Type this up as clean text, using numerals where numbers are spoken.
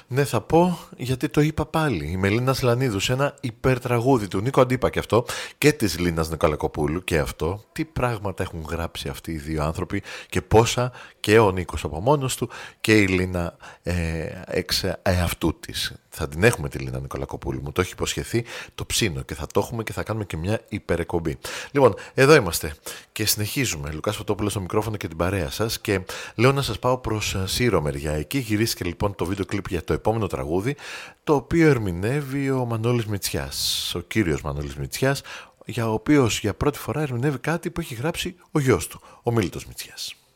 Ναι, θα πω γιατί το είπα πάλι. Η Μελίνα Σλανίδου σε ένα υπερτραγούδι του Νίκο Αντίπα και αυτό και της Λίνας Νικολακοπούλου και αυτό. Τι πράγματα έχουν γράψει αυτοί οι δύο άνθρωποι και πόσα, και ο Νίκος από μόνος του και η Λίνα εξ εαυτού της. Θα την έχουμε τη Λίνα Νικολακοπούλου, μου το έχει υποσχεθεί, το ψήνω και θα το έχουμε και θα κάνουμε και μια υπερεκπομπή. Λοιπόν, εδώ είμαστε και συνεχίζουμε. Λουκάς Φωτόπουλος στο μικρόφωνο και την παρέα σας και λέω να σας πάω προς Σύρο μεριά. Εκεί γυρίστηκε λοιπόν το βίντεο κλιπ για το επόμενο τραγούδι, το οποίο ερμηνεύει ο Μανώλης Μητσιάς, ο κύριος Μανώλης Μητσιάς, για ο οποίος για πρώτη φορά ερμηνεύει κάτι που έχει γράψει ο γιος του, ο Μίλτος Μητσιάς.